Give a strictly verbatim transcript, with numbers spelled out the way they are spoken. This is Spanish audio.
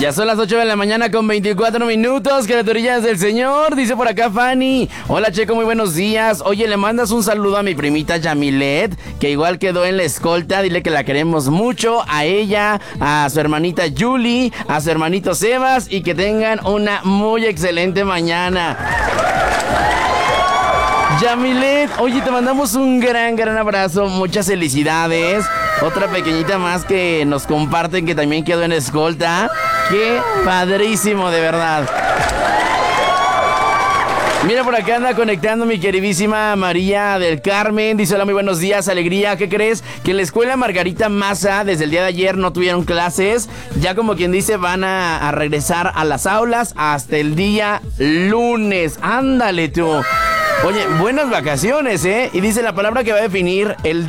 Ya son las ocho de la mañana con veinticuatro minutos, criaturillas del Señor, dice por acá Fanny. Hola Checo, muy buenos días. Oye, le mandas un saludo a mi primita Yamilet, que igual quedó en la escolta, dile que la queremos mucho, a ella, a su hermanita Julie, a su hermanito Sebas, y que tengan una muy excelente mañana. Yamilet, oye, te mandamos un gran, gran abrazo, muchas felicidades. Otra pequeñita más que nos comparten que también quedó en escolta. ¡Qué padrísimo, de verdad! Mira, por acá anda conectando mi queridísima María del Carmen. Dice, hola, muy buenos días, alegría. ¿Qué crees? Que en la escuela Margarita Maza, desde el día de ayer no tuvieron clases. Ya como quien dice, van a, a regresar a las aulas hasta el día lunes. ¡Ándale tú! Oye, buenas vacaciones, ¿eh? Y dice la palabra que va a definir el